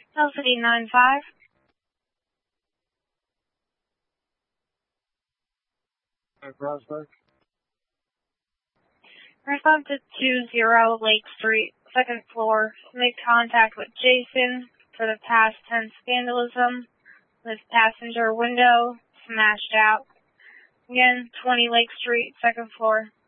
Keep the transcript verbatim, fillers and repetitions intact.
L C D nine five. Prospect. Respond to two zero Lake Street, second floor. Make contact with Jason for the past tense vandalism. This passenger window smashed out. Again, twenty Lake Street, second floor.